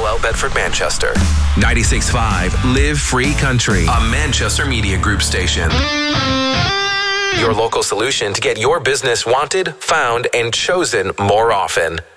Carlisle, Bedford, Manchester. 96.5 Live Free Country, a Manchester Media Group station. Your local solution to get your business wanted, found, and chosen more often.